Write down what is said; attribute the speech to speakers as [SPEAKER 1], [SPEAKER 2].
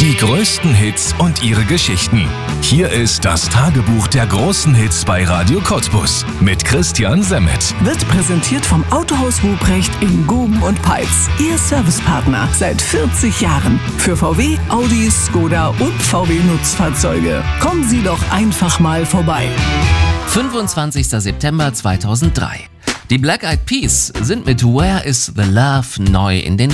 [SPEAKER 1] Die größten Hits und ihre Geschichten. Hier ist das Tagebuch der großen Hits bei Radio Cottbus mit Christian Semmet.
[SPEAKER 2] Wird präsentiert vom Autohaus Ruprecht in Guben und Peitz. Ihr Servicepartner seit 40 Jahren. Für VW, Audi, Skoda und VW Nutzfahrzeuge. Kommen Sie doch einfach mal vorbei.
[SPEAKER 3] 25. September 2003. Die Black Eyed Peas sind mit Where is the Love neu in den